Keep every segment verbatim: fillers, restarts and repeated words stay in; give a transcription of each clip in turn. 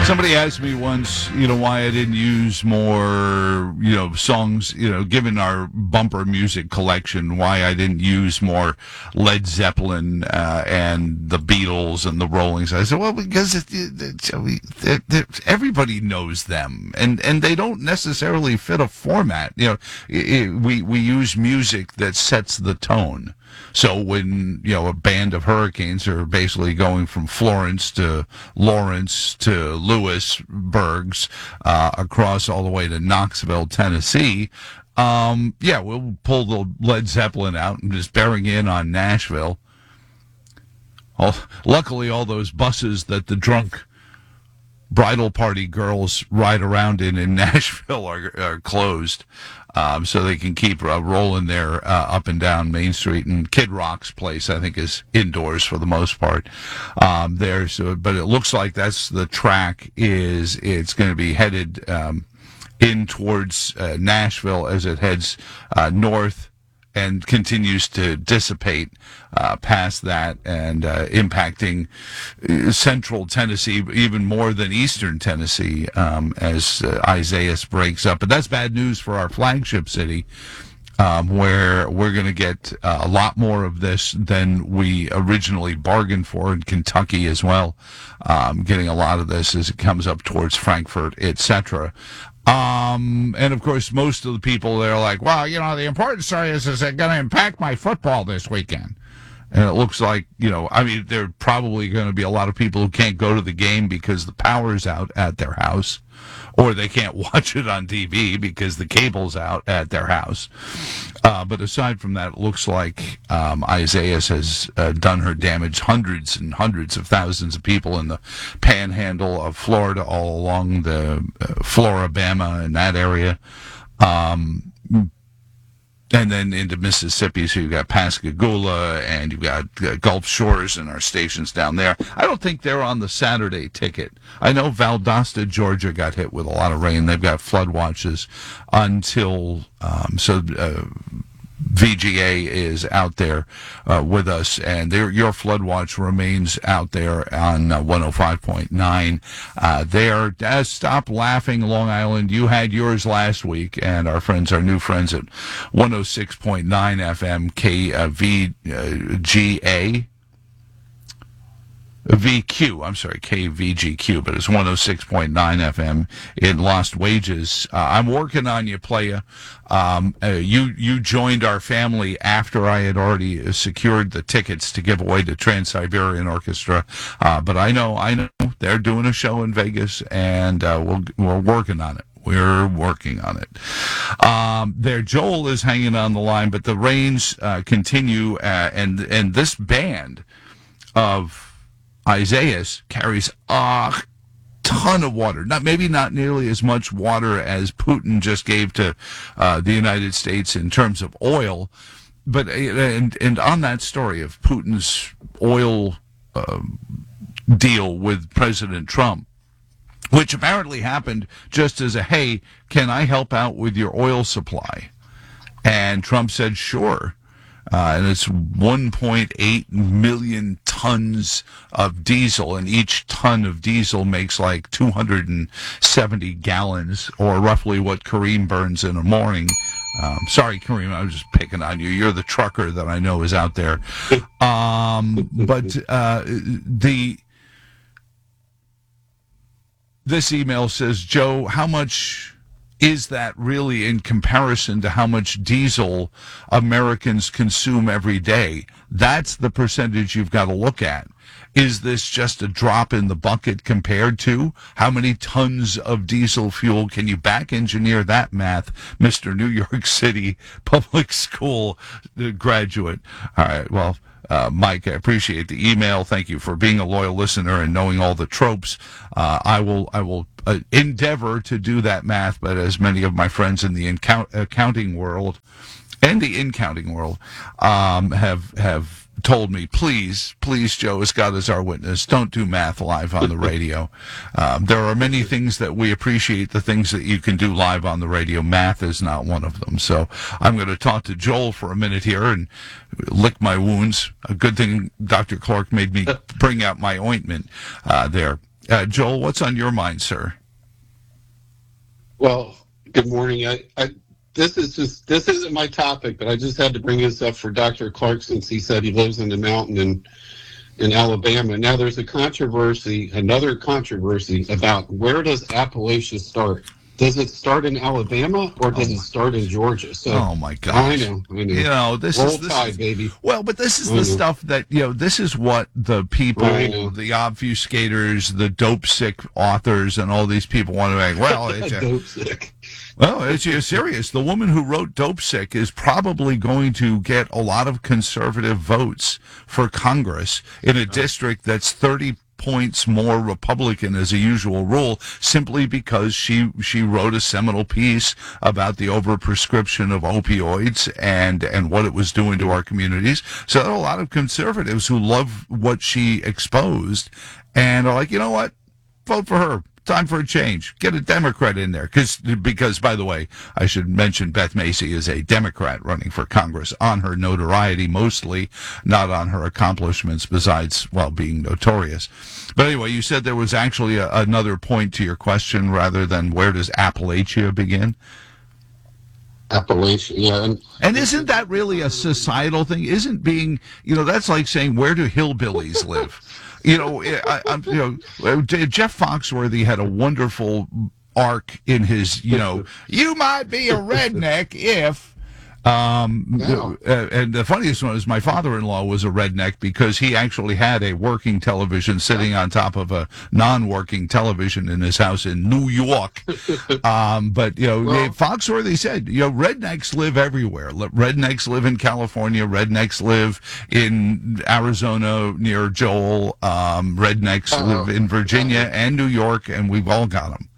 Somebody asked me once, you know, why I didn't use more, you know, songs, you know, given our bumper music collection, why I didn't use more Led Zeppelin uh, and the Beatles and the Rolling Stones. I said, well, because it, it, it, it, everybody knows them, and, and they don't necessarily fit a format. You know, it, it, we, we use music that sets the tone. So when, you know, a band of Hurricanes are basically going from Florence to Lawrence to Lewisburgs, uh, across all the way to Knoxville, Tennessee, um, yeah, we'll pull the Led Zeppelin out and just bearing in on Nashville. All, luckily, all those buses that the drunk bridal party girls ride around in in Nashville are, are closed, um, so they can keep uh, rolling there uh, up and down Main Street. And Kid Rock's place, I think, is indoors for the most part. Um, there, so, but it looks like that's the track. Is it's going to be headed um, in towards uh, Nashville as it heads uh, north and continues to dissipate uh, past that and uh, impacting uh, central Tennessee even more than eastern Tennessee um, as uh, Isaias breaks up. But that's bad news for our flagship city, um, where we're going to get uh, a lot more of this than we originally bargained for, in Kentucky as well, um, getting a lot of this as it comes up towards Frankfort, et cetera. Um, and of course, most of the people, they're like, well, you know, the important story is, is it going to impact my football this weekend? And it looks like, you know, I mean, there are probably going to be a lot of people who can't go to the game because the power's out at their house, or they can't watch it on T V because the cable's out at their house. Uh, but aside from that, it looks like um, Isaias has uh, done her damage. Hundreds and hundreds of thousands of people in the panhandle of Florida, all along the uh, Floribama and that area. Um, And then into Mississippi, so you've got Pascagoula, and you've got uh, Gulf Shores and our stations down there. I don't think they're on the Saturday ticket. I know Valdosta, Georgia got hit with a lot of rain. They've got flood watches until, um, so uh, V G A is out there uh, with us, and your flood watch remains out there on uh, one oh five point nine. Uh, there, uh, stop laughing, Long Island. You had yours last week, and our friends, our new friends at one oh six point nine F M K V G A. V Q, I'm sorry, K V G Q, but it's one oh six point nine F M in Lost Wages. Uh, I'm working on you, playa. Um, uh, you you joined our family after I had already secured the tickets to give away to Trans-Siberian Orchestra. Uh, but I know, I know they're doing a show in Vegas, and uh, we'll, we're working on it. We're working on it. Um, there, Joel is hanging on the line, but the rains uh, continue, uh, and and this band of Isaias carries a ton of water. Not maybe not nearly as much water as Putin just gave to uh, the United States in terms of oil, but and and on that story of Putin's oil uh, deal with President Trump, which apparently happened just as a, hey, can I help out with your oil supply? And Trump said, sure. Uh, and it's one point eight million tons of diesel, and each ton of diesel makes like two hundred seventy gallons, or roughly what Kareem burns in a morning. Um, sorry, Kareem, I was just picking on you. You're the trucker that I know is out there. Um, but uh, the this email says, Joe, how much is that really in comparison to how much diesel Americans consume every day? That's the percentage you've got to look at. Is this just a drop in the bucket compared to how many tons of diesel fuel? Can you back engineer that math, Mister New York City public school graduate? All right, well, Uh, Mike, I appreciate the email. Thank you for being a loyal listener and knowing all the tropes. Uh, I will, I will uh, endeavor to do that math, but as many of my friends in the account- accounting world and the in-counting world um, have have told me, please, please, Joe, as God is our witness, don't do math live on the radio. Um, there are many things that we appreciate, the things that you can do live on the radio. Math is not one of them. So I'm going to talk to Joel for a minute here and lick my wounds. A good thing Doctor Clark made me bring out my ointment uh, there. Uh, Joel, what's on your mind, sir? Well, good morning. I, I this is just this isn't my topic, but I just had to bring this up for Doctor Clark since he said he lives in the mountain in in Alabama. Now there's a controversy, another controversy about where does Appalachia start? Does it start in Alabama or does oh it start in Georgia? So oh my gosh! I know, I know. You know this Roll is this Tide, is, baby. Well, but this is I the know. stuff that you know. This is what the people, the obfuscators, the dope sick authors, and all these people want to make. Well, it's a, dope sick. Well, it's, it's serious. The woman who wrote Dope Sick is probably going to get a lot of conservative votes for Congress in a district that's thirty points more Republican as a usual rule, simply because she she wrote a seminal piece about the overprescription of opioids and and what it was doing to our communities. So there are a lot of conservatives who love what she exposed and are like, you know what, vote for her. Time for a change. Get a Democrat in there. Because, because, by the way, I should mention Beth Macy is a Democrat running for Congress on her notoriety mostly, not on her accomplishments besides, well, being notorious. But anyway, you said there was actually a, another point to your question rather than where does Appalachia begin? Appalachia, yeah. And, and isn't that really a societal thing? Isn't being, you know, that's like saying, where do hillbillies live? You know, I, I'm, you know, Jeff Foxworthy had a wonderful arc in his, you know, you might be a redneck if, um, no. uh, and the funniest one is my father-in-law was a redneck because he actually had a working television sitting on top of a non-working television in his house in New York. Um, but, you know, well, Foxworthy said, you know, rednecks live everywhere. Rednecks live in California. Rednecks live in Arizona near Joel. Um, rednecks uh-oh. live in Virginia and New York, and we've all got them.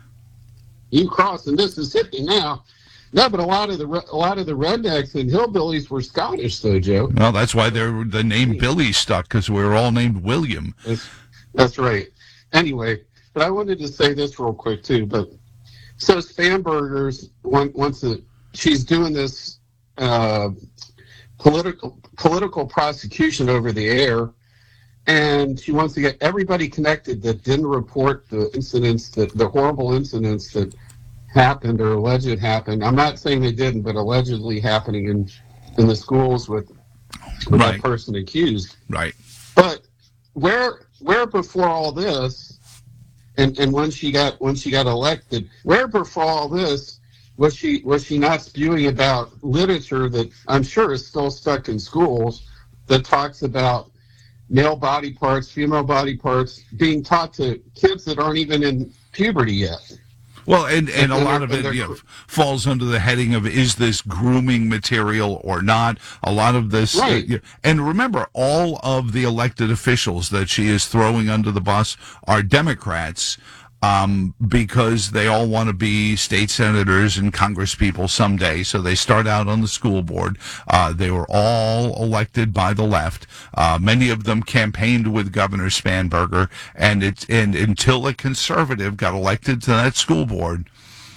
You crossing Mississippi now. No, but a lot of the a lot of the rednecks and hillbillies were Scottish, though, Joe. Well, that's why they're the name Billy stuck, because we were all named William. That's, that's right. Anyway, but I wanted to say this real quick too. But so Spanberger's once a, she's doing this uh, political political prosecution over the air, and she wants to get everybody connected that didn't report the incidents, that the horrible incidents that happened or alleged happened. I'm not saying they didn't, but allegedly happening in in the schools with, with right. that person accused. Right. But where where before all this, and, and when she got when she got elected, where before all this was she was she not spewing about literature that I'm sure is still stuck in schools that talks about male body parts, female body parts being taught to kids that aren't even in puberty yet? Well, and, and a lot of it you know, falls under the heading of, is this grooming material or not? A lot of this. Right. Uh, and remember, all of the elected officials that she is throwing under the bus are Democrats, um, because they all want to be state senators and congresspeople someday. So they start out on the school board. Uh, they were all elected by the left. Uh, many of them campaigned with Governor Spanberger, and it's and until a conservative got elected to that school board,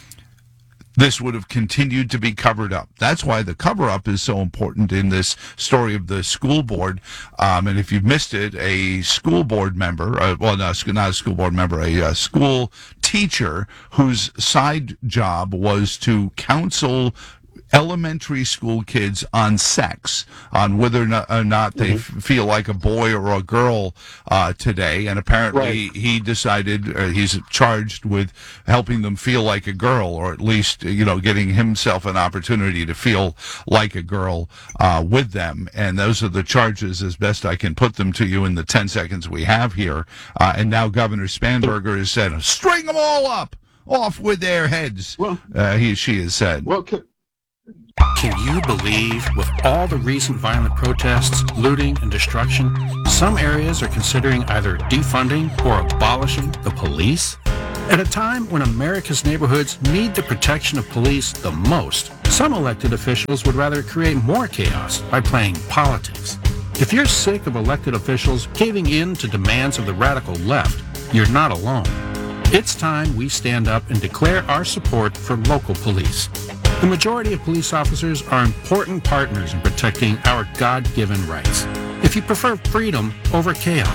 this would have continued to be covered up. That's why the cover-up is so important in this story of the school board. Um, and if you've missed it, a school board member, uh, well, no, not a school board member, a, a school teacher whose side job was to counsel elementary school kids on sex, on whether or not, or not they mm-hmm. f- feel like a boy or a girl uh, today. And apparently right. he decided, uh, he's charged with helping them feel like a girl, or at least, you know, getting himself an opportunity to feel like a girl uh, with them. And those are the charges as best I can put them to you in the ten seconds we have here. Uh, and now Governor Spanberger has said, string them all up, off with their heads, well, uh, he she has said. Well, c- Can you believe, with all the recent violent protests, looting, and destruction, some areas are considering either defunding or abolishing the police? At a time when America's neighborhoods need the protection of police the most, some elected officials would rather create more chaos by playing politics. If you're sick of elected officials caving in to demands of the radical left, you're not alone. It's time we stand up and declare our support for local police. The majority of police officers are important partners in protecting our God-given rights. If you prefer freedom over chaos,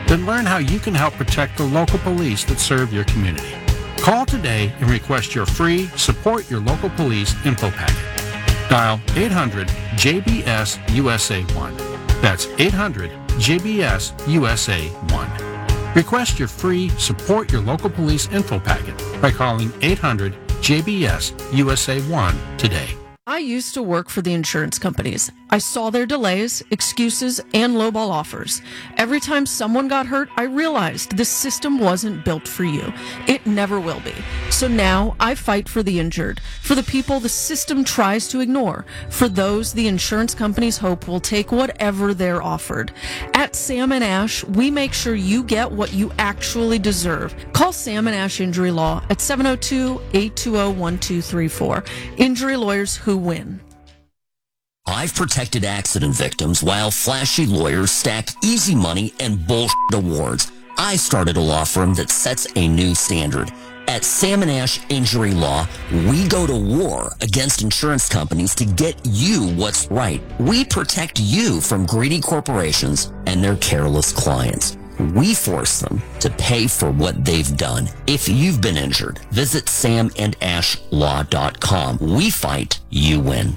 Then learn how you can help protect the local police that serve your community. Call today and request your free Support Your Local Police info packet. Dial eight hundred J B S U S A one. That's eight hundred J B S U S A one. Request your free Support Your Local Police info packet by calling eight hundred J B S U S A one today. I used to work for the insurance companies. I saw their delays, excuses, and lowball offers. Every time someone got hurt, I realized this system wasn't built for you. It never will be. So now I fight for the injured, for the people the system tries to ignore, for those the insurance companies hope will take whatever they're offered. At Sam and Ash, we make sure you get what you actually deserve. Call Sam and Ash Injury Law at seven oh two, eight two oh, one two three four. Injury lawyers who win. I've protected accident victims while flashy lawyers stack easy money and bullshit awards. I started a law firm that sets a new standard. At Sam and Ash Injury Law, we go to war against insurance companies to get you what's right. We protect you from greedy corporations and their careless clients. We force them to pay for what they've done. If you've been injured, visit sam and ash law dot com. We fight, you win.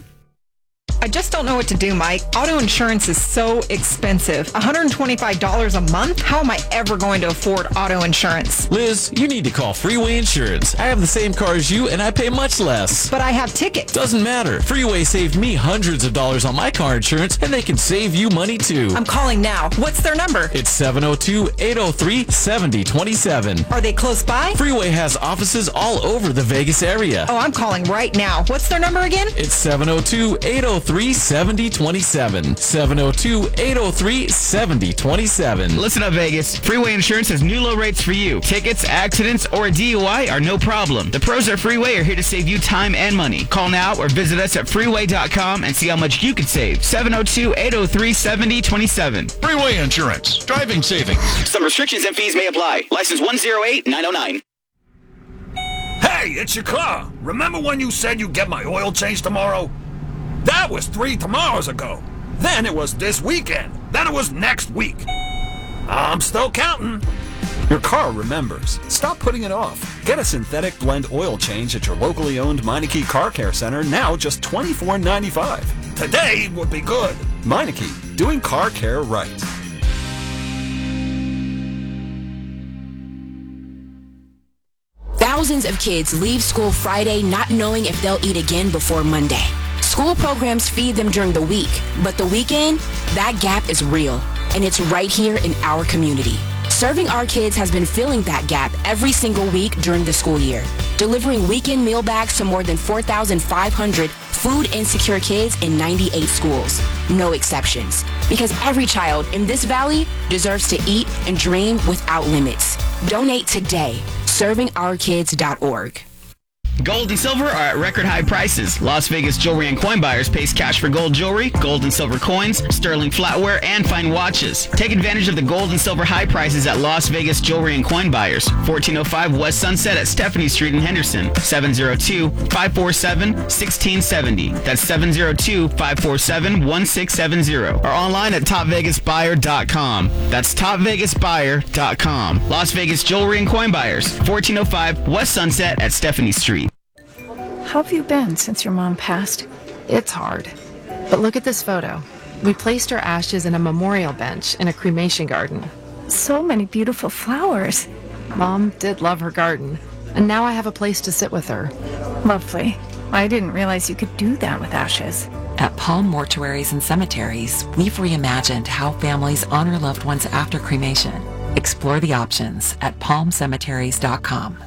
I just don't know what to do, Mike. Auto insurance is so expensive. one hundred twenty-five dollars a month? How am I ever going to afford auto insurance? Liz, you need to call Freeway Insurance. I have the same car as you, and I pay much less. But I have tickets. Doesn't matter. Freeway saved me hundreds of dollars on my car insurance, and they can save you money too. I'm calling now. What's their number? It's seven oh two, eight oh three, seven oh two seven. Are they close by? Freeway has offices all over the Vegas area. Oh, I'm calling right now. What's their number again? It's seven oh two, eight oh three, seven oh two seven. seven oh two, eight oh three, seven oh two seven. Listen up, Vegas. Freeway Insurance has new low rates for you. Tickets, accidents, or a D U I are no problem. The pros at Freeway are here to save you time and money. Call now or visit us at freeway dot com and see how much you could save. seven oh two, eight oh three, seven oh two seven. Freeway Insurance. Driving savings. Some restrictions and fees may apply. License one oh eight nine oh nine. Hey, it's your car. Remember when you said you'd get my oil changed tomorrow? That was three tomorrows ago. Then it was this weekend. Then it was next week. I'm still counting. Your car remembers. Stop putting it off. Get a synthetic blend oil change at your locally owned Meineke Car Care Center, now just twenty-four ninety-five. Today would be good. Meineke, doing car care right. Thousands of kids leave school Friday not knowing if they'll eat again before Monday. School programs feed them during the week, but the weekend, that gap is real, and it's right here in our community. Serving Our Kids has been filling that gap every single week during the school year, delivering weekend meal bags to more than four thousand five hundred food insecure kids in ninety-eight schools. No exceptions, because every child in this valley deserves to eat and dream without limits. Donate today. serving our kids dot org. Gold and silver are at record high prices. Las Vegas Jewelry and Coin Buyers pays cash for gold jewelry, gold and silver coins, sterling flatware, and fine watches. Take advantage of the gold and silver high prices at Las Vegas Jewelry and Coin Buyers, fourteen oh five West Sunset at Stephanie Street in Henderson, seven oh two, five four seven, one six seven oh. That's seven oh two, five four seven, one six seven oh. Or online at top vegas buyer dot com. That's top vegas buyer dot com. Las Vegas Jewelry and Coin Buyers, fourteen oh five West Sunset at Stephanie Street. How have you been since your mom passed? It's hard. But look at this photo. We placed her ashes in a memorial bench in a cremation garden. So many beautiful flowers. Mom did love her garden, and now I have a place to sit with her. Lovely. I didn't realize you could do that with ashes. At Palm Mortuaries and Cemeteries, we've reimagined how families honor loved ones after cremation. Explore the options at palm cemeteries dot com.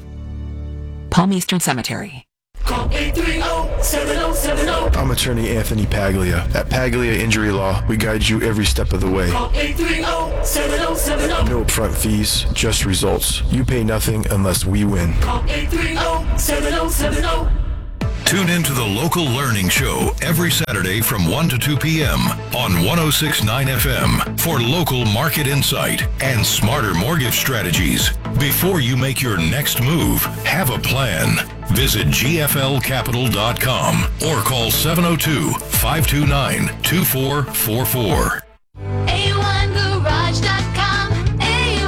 Palm Eastern Cemetery. Call eight three zero, seven zero seven zero. I'm attorney Anthony Paglia. At Paglia Injury Law, we guide you every step of the way. Call eight three zero, seven zero seven zero. No upfront fees, just results. You pay nothing unless we win. Call eight three zero, seven zero seven zero. Tune in to the Local Learning Show every Saturday from one to two p.m. on one oh six point nine F M for local market insight and smarter mortgage strategies. Before you make your next move, have a plan. Visit G F L capital dot com or call seven oh two, five two nine, two four four four. A one garage dot com. A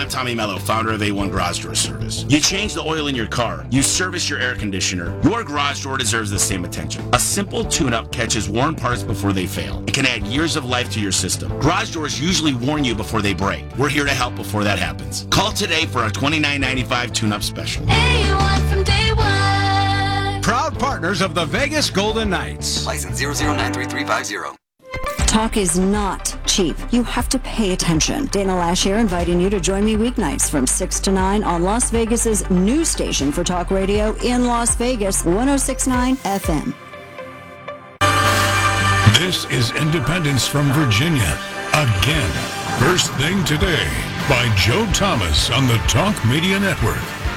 Tommy Mello, founder of A one Garage Door Service. You change the oil in your car. You service your air conditioner. Your garage door deserves the same attention. A simple tune-up catches worn parts before they fail. It can add years of life to your system. Garage doors usually warn you before they break. We're here to help before that happens. Call today for our twenty-nine ninety-five tune-up special. A one from day one. Proud partners of the Vegas Golden Knights. License zero zero nine three three five zero. Talk is not cheap. You have to pay attention. Dana Lash here, inviting you to join me weeknights from six to nine on Las Vegas's new station for talk radio in Las Vegas, one oh six point nine F M. This is Independence from Virginia. Again, First Thing Today by Joe Thomas on the Talk Media Network.